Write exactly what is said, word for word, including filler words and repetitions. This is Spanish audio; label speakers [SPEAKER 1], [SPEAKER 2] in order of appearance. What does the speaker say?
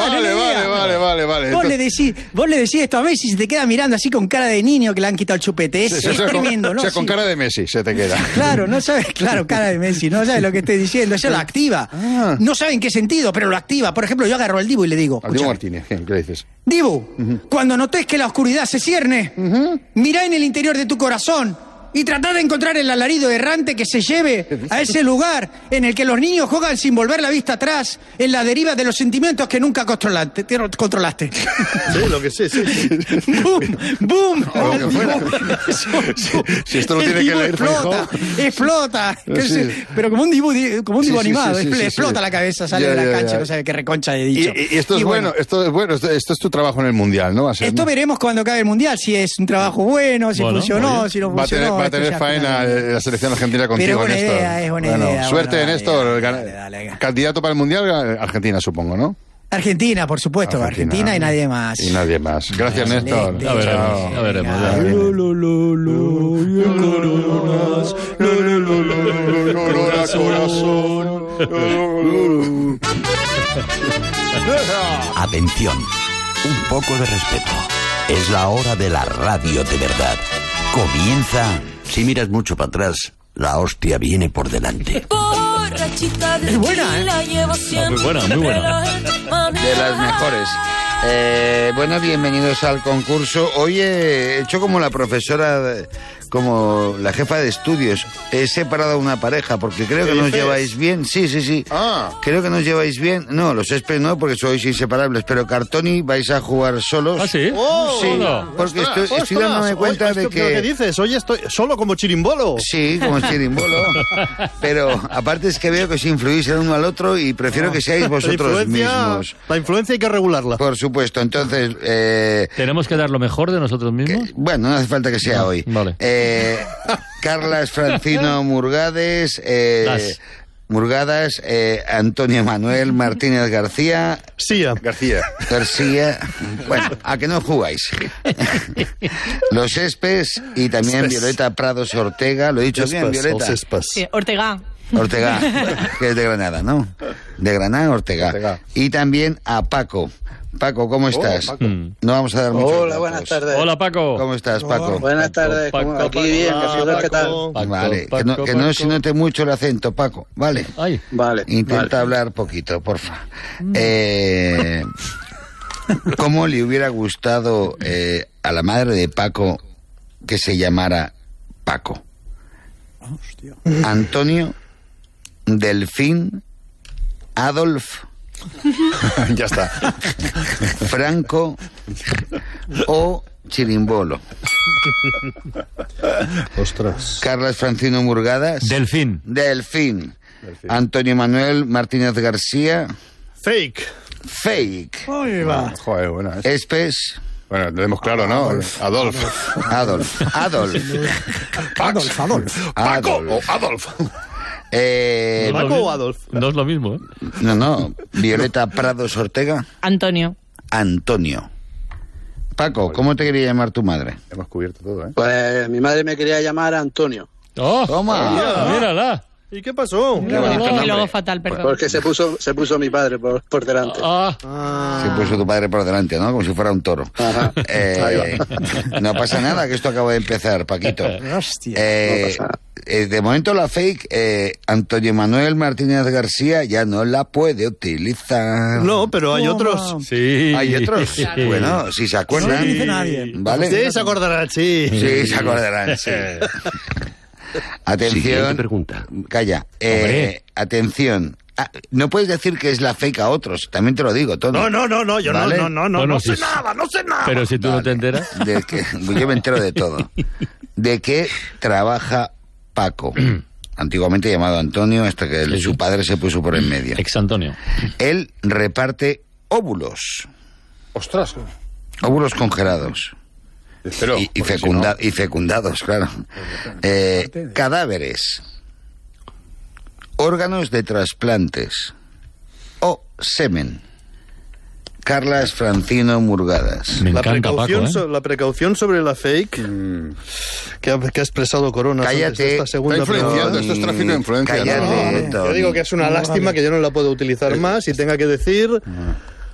[SPEAKER 1] vale,
[SPEAKER 2] no le
[SPEAKER 1] vale,
[SPEAKER 2] digas.
[SPEAKER 1] vale, vale, vale.
[SPEAKER 2] Vos,
[SPEAKER 1] Entonces-
[SPEAKER 2] le decís, vos le decís esto a Messi y se te queda mirando así con cara de niño que le han quitado el chupete. Es,
[SPEAKER 1] Sí, sí,
[SPEAKER 2] es
[SPEAKER 1] o sea, con-
[SPEAKER 2] tremendo, ¿no?
[SPEAKER 1] O sea, con
[SPEAKER 2] Sí.
[SPEAKER 1] cara de Messi se te queda.
[SPEAKER 2] Claro, no sabes, claro, cara de Messi, no sabes lo que estoy diciendo, ella lo activa.
[SPEAKER 1] Ah.
[SPEAKER 2] No sabe en qué sentido, pero lo activa. Por ejemplo, yo agarro al Dibu y le digo,
[SPEAKER 1] Al Dibu
[SPEAKER 2] escucha,
[SPEAKER 1] Martínez, ¿qué le dices?
[SPEAKER 2] Dibu, cuando notes que la oscuridad se cierne, mirá en el interior de tu corazón y tratá de encontrar el alarido errante que se lleve a ese lugar en el que los niños juegan sin volver la vista atrás, en la deriva de los sentimientos que nunca controlaste. controlaste.
[SPEAKER 3] Sí, lo que sí, sí. sí.
[SPEAKER 2] ¡Boom! ¡Boom!
[SPEAKER 1] O lo que fuera. Si esto lo
[SPEAKER 2] El
[SPEAKER 1] tiene que
[SPEAKER 2] Dibu
[SPEAKER 1] leer
[SPEAKER 2] explota,
[SPEAKER 1] Feijóo.
[SPEAKER 2] explota.
[SPEAKER 1] Sí.
[SPEAKER 2] Que se- Pero como un Dibu, como un
[SPEAKER 1] Sí,
[SPEAKER 2] Dibu
[SPEAKER 1] sí,
[SPEAKER 2] animado,
[SPEAKER 1] sí, sí,
[SPEAKER 2] expl-
[SPEAKER 1] sí,
[SPEAKER 2] explota
[SPEAKER 1] sí.
[SPEAKER 2] la cabeza, sale
[SPEAKER 1] Ya,
[SPEAKER 2] de la
[SPEAKER 1] ya,
[SPEAKER 2] cancha,
[SPEAKER 1] ya.
[SPEAKER 2] no sabe qué reconcha he
[SPEAKER 1] Y,
[SPEAKER 2] dicho.
[SPEAKER 1] y- y esto es
[SPEAKER 2] Y
[SPEAKER 1] bueno, esto es bueno, esto, esto es tu trabajo en el Mundial, ¿no? Va a ser,
[SPEAKER 2] Esto
[SPEAKER 1] ¿no?
[SPEAKER 2] veremos cuando acabe el Mundial, si es un trabajo bueno, si
[SPEAKER 4] Bueno,
[SPEAKER 2] funcionó,
[SPEAKER 4] oye.
[SPEAKER 2] si no
[SPEAKER 1] Va a tener,
[SPEAKER 2] funcionó.
[SPEAKER 1] va a
[SPEAKER 2] esto
[SPEAKER 1] tener
[SPEAKER 2] ya
[SPEAKER 1] faena
[SPEAKER 2] finalmente.
[SPEAKER 1] eh, la selección argentina contigo,
[SPEAKER 2] Pero buena
[SPEAKER 1] Néstor.
[SPEAKER 2] idea, es buena
[SPEAKER 1] Bueno,
[SPEAKER 2] idea,
[SPEAKER 1] suerte,
[SPEAKER 2] bueno,
[SPEAKER 1] Néstor.
[SPEAKER 2] dale,
[SPEAKER 1] Gana-
[SPEAKER 2] dale, dale, dale.
[SPEAKER 1] Candidato para el Mundial, Argentina, supongo, ¿no?
[SPEAKER 2] Argentina, por supuesto, Argentina, y nadie más.
[SPEAKER 1] Y nadie más. Gracias, Néstor.
[SPEAKER 2] Excelente.
[SPEAKER 4] Ya veremos, ya veremos. ya
[SPEAKER 2] Venga.
[SPEAKER 4] veremos.
[SPEAKER 2] Lo, lo, lo, lo, y el coronas, lo, lo, lo, lo, lo, corazón.
[SPEAKER 5] Atención, un poco de respeto. Es la hora de la radio de verdad. Comienza. Si miras mucho para atrás, la hostia viene por delante.
[SPEAKER 2] Es buena, ¿eh?
[SPEAKER 4] Muy buena, muy buena.
[SPEAKER 1] De las mejores. Eh, bueno, bienvenidos al concurso. Hoy he hecho como la profesora, de- como la jefa de estudios. He separado a una pareja porque creo que
[SPEAKER 3] ¿Qué
[SPEAKER 1] nos
[SPEAKER 3] dices?
[SPEAKER 1] lleváis bien. Sí, sí, sí.
[SPEAKER 3] Ah.
[SPEAKER 1] Creo que nos lleváis bien. No, los Espes no, porque sois inseparables. Pero Cartoni vais a jugar solos.
[SPEAKER 4] ¿Ah, sí?
[SPEAKER 3] ¡Oh!
[SPEAKER 1] Sí,
[SPEAKER 4] Hola.
[SPEAKER 1] porque estoy,
[SPEAKER 3] Ostras,
[SPEAKER 1] estoy dándome cuenta
[SPEAKER 3] oye,
[SPEAKER 1] de
[SPEAKER 3] esto- ¿pero
[SPEAKER 1] que...
[SPEAKER 3] ¿Qué dices? Oye, estoy solo como chirimbolo.
[SPEAKER 1] Sí, como chirimbolo. Pero aparte es que veo que os influís el uno al otro y prefiero que seáis
[SPEAKER 3] La
[SPEAKER 1] vosotros
[SPEAKER 3] influencia,
[SPEAKER 1] mismos.
[SPEAKER 3] la influencia hay que regularla.
[SPEAKER 1] Por supuesto. Entonces, eh,
[SPEAKER 4] ¿Tenemos que dar lo mejor de nosotros mismos?
[SPEAKER 1] bueno, no hace falta que sea hoy.
[SPEAKER 4] vale.
[SPEAKER 1] Eh, Carlas Francino Murgades, eh,
[SPEAKER 4] Las.
[SPEAKER 1] Murgadas, eh, Antonio Manuel Martínez García.
[SPEAKER 3] Sía.
[SPEAKER 1] García. García. Bueno, a que no jugáis. Los Espes y también
[SPEAKER 3] Espes.
[SPEAKER 1] Violeta Prados Ortega. ¿Lo he dicho bien,
[SPEAKER 3] Espas,
[SPEAKER 1] Violeta?
[SPEAKER 3] los espas.
[SPEAKER 6] Sí, Ortega.
[SPEAKER 1] Ortega, que es de Granada, ¿no? De Granada, Ortega.
[SPEAKER 3] Ortega.
[SPEAKER 1] Y también a Paco. Paco, ¿cómo estás?
[SPEAKER 3] Paco.
[SPEAKER 4] Mm.
[SPEAKER 1] No vamos a dar mucho.
[SPEAKER 7] Hola, buenas tardes.
[SPEAKER 4] Hola, Paco.
[SPEAKER 1] ¿Cómo estás, Paco?
[SPEAKER 7] Buenas tardes. ¿cómo-
[SPEAKER 4] Paco,
[SPEAKER 7] Aquí
[SPEAKER 4] Paco.
[SPEAKER 7] bien,
[SPEAKER 3] Hola,
[SPEAKER 7] ¿vosotros qué tal?
[SPEAKER 3] Paco.
[SPEAKER 4] Paco,
[SPEAKER 1] Vale,
[SPEAKER 4] Paco,
[SPEAKER 1] que no, que no
[SPEAKER 4] Paco.
[SPEAKER 1] se note mucho el acento, Paco. Vale.
[SPEAKER 4] Ay,
[SPEAKER 7] Vale.
[SPEAKER 1] Intenta
[SPEAKER 7] vale.
[SPEAKER 1] hablar poquito, porfa. Eh, ¿Cómo le hubiera gustado eh, a la madre de Paco que se llamara Paco? Antonio, Delfín, Adolf,
[SPEAKER 3] Ya está.
[SPEAKER 1] Franco o Chirimbolo.
[SPEAKER 3] Ostras.
[SPEAKER 1] Carlas Francino Murgadas.
[SPEAKER 4] Delfín.
[SPEAKER 1] Delfín. Antonio Manuel Martínez García.
[SPEAKER 3] Fake.
[SPEAKER 1] Fake.
[SPEAKER 2] Ahí va.
[SPEAKER 1] Joder, bueno. Espes.
[SPEAKER 8] Bueno, lo tenemos claro, ¿no? Adolf.
[SPEAKER 1] Adolf. Adolf.
[SPEAKER 2] Adolf, Adolf.
[SPEAKER 8] Paco
[SPEAKER 1] Adolf.
[SPEAKER 8] o Adolf.
[SPEAKER 1] Eh,
[SPEAKER 4] No es lo
[SPEAKER 3] ¿Paco o
[SPEAKER 4] mismo.
[SPEAKER 3] Adolf?
[SPEAKER 4] No es lo mismo, ¿eh?
[SPEAKER 1] no, no. Violeta Prados Ortega.
[SPEAKER 6] Antonio.
[SPEAKER 1] Antonio. Paco, ¿cómo te quería llamar tu madre?
[SPEAKER 8] Hemos cubierto todo, ¿eh?
[SPEAKER 7] Pues mi madre me quería llamar Antonio,
[SPEAKER 4] ¡Oh!
[SPEAKER 1] Toma.
[SPEAKER 4] ¡Mírala!
[SPEAKER 3] ¿Y qué pasó?
[SPEAKER 1] Qué bonito
[SPEAKER 6] Y
[SPEAKER 1] nombre.
[SPEAKER 6] luego fatal, perdón.
[SPEAKER 7] porque se puso se puso mi padre por, por delante.
[SPEAKER 4] ¡Ah!
[SPEAKER 1] Se puso tu padre por delante, ¿no? Como si fuera un toro.
[SPEAKER 7] Ajá.
[SPEAKER 1] Eh, no pasa nada, que esto acaba de empezar, Paquito.
[SPEAKER 2] Hostia.
[SPEAKER 1] Eh,
[SPEAKER 7] No pasa nada.
[SPEAKER 1] eh, de momento la fake, eh, Antonio Manuel Martínez García ya no la puede utilizar.
[SPEAKER 3] No, pero hay
[SPEAKER 2] Toma.
[SPEAKER 3] otros.
[SPEAKER 4] Sí.
[SPEAKER 1] Hay otros. Bueno, si se
[SPEAKER 2] No
[SPEAKER 1] acuerdan.
[SPEAKER 2] lo dice nadie.
[SPEAKER 1] ¿Vale?
[SPEAKER 3] Sí, se acordarán, sí.
[SPEAKER 1] Sí, se acordarán, sí.
[SPEAKER 5] Siguiente
[SPEAKER 1] Atención.
[SPEAKER 5] pregunta.
[SPEAKER 1] Calla. Eh,
[SPEAKER 4] Hombre.
[SPEAKER 1] atención. Ah, no puedes decir que es la fake a otros, también te lo digo, Tony.
[SPEAKER 3] No, no, no, no, yo
[SPEAKER 1] Vale.
[SPEAKER 3] no, no, no, no,
[SPEAKER 4] Bueno,
[SPEAKER 3] no
[SPEAKER 4] sí,
[SPEAKER 3] sé
[SPEAKER 4] sí.
[SPEAKER 3] nada, no sé nada.
[SPEAKER 4] Pero si tú no te enteras.
[SPEAKER 1] De que, yo me entero de todo. ¿De qué trabaja Paco? Antiguamente llamado Antonio, hasta que el- su padre se puso por en medio.
[SPEAKER 4] Ex Antonio.
[SPEAKER 1] Él reparte óvulos,
[SPEAKER 8] Ostras.
[SPEAKER 1] óvulos congelados.
[SPEAKER 8] Espero.
[SPEAKER 1] y, y,
[SPEAKER 8] porque
[SPEAKER 1] fecunda-
[SPEAKER 8] si
[SPEAKER 1] y fecundados, claro. Eh, cadáveres, órganos de trasplantes o semen. Carlas Francino Murgadas.
[SPEAKER 4] Me
[SPEAKER 3] La
[SPEAKER 4] encanta Paco,
[SPEAKER 3] precaución,
[SPEAKER 4] ¿eh?
[SPEAKER 3] so- la precaución sobre la fake que, ha, que ha expresado Corona antes de
[SPEAKER 1] Cállate.
[SPEAKER 3] esta segunda
[SPEAKER 8] Está influenciando,
[SPEAKER 3] pregunta.
[SPEAKER 8] esto es tráfico de influencia, ¿no?
[SPEAKER 1] Cállate,
[SPEAKER 3] Yo
[SPEAKER 1] Tony.
[SPEAKER 3] digo que es una lástima que yo no la puedo utilizar más y tenga que decir